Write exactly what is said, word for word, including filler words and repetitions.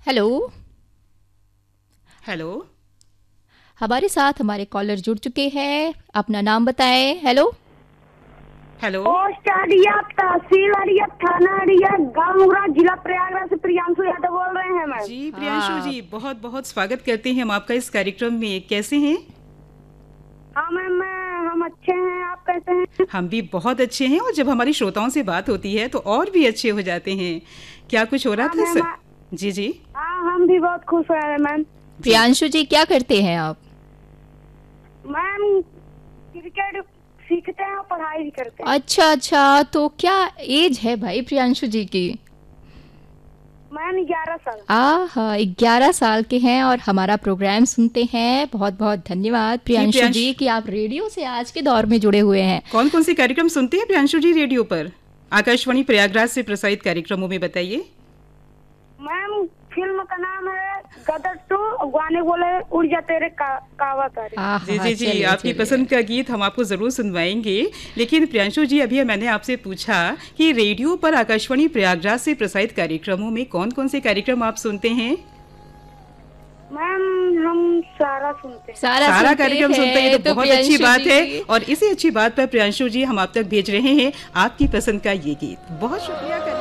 Hello. Hello. हमारे साथ हमारे कॉलर जुड़ चुके हैं, अपना नाम बताएं। हेलो। हेलो। पोस्ट अड़िया, तहसील अड़िया, थाना अड़िया, गाँव मुगरा, जिला प्रयागराज से प्रियांशु यादव बोल रहे हैं मैम। जी प्रियांशु हाँ। जी, बहुत बहुत स्वागत करते हैं हम आपका इस कार्यक्रम में। कैसे हैं? हाँ मैम, मैं हम अच्छे हैं, आप कैसे हैं? हम भी बहुत अच्छे हैं, और जब हमारी श्रोताओं से बात होती है तो और भी अच्छे हो जाते हैं। क्या कुछ हो रहा हाँ था मैम, सर? आ- जी जी। हाँ हम भी बहुत खुश हो रहे हैं मैम। प्रियांशु जी, क्या करते हैं आप? मैम क्रिकेट सीखते हैं और पढ़ाई भी करते हैं। अच्छा अच्छा, तो क्या एज है भाई प्रियांशु जी की? मैम ग्यारह साल। आहा, ग्यारह साल के हैं और हमारा प्रोग्राम सुनते हैं। बहुत बहुत धन्यवाद प्रियांशु प्रियांशु- जी कि आप रेडियो से आज के दौर में जुड़े हुए हैं। कौन कौन से कार्यक्रम सुनते हैं प्रियांशु जी रेडियो पर? आकाशवाणी प्रयागराज से प्रसारित कार्यक्रमों में बताइए। मैम फिल्म का नाम है गदर टू, गाने बोले उड़ जा तेरे का, कावा करे। आहा, जी जी जी, चलिए, आपकी चलिए। पसंद का गीत हम आपको जरूर सुनवाएंगे। लेकिन प्रियांशु जी, अभी मैंने आपसे पूछा कि रेडियो पर आकाशवाणी प्रयागराज से प्रसारित कार्यक्रमों में कौन कौन से कार्यक्रम आप सुनते हैं? मैम हम सारा सुनते हैं। सारा, सारा सुनते कार्यक्रम सुनते हैं तो बहुत अच्छी प्रियांशु बात जी- है। और इसी अच्छी बात पर प्रियांशु जी हम आप तक भेज रहे हैं आपकी पसंद का ये गीत। बहुत शुक्रिया।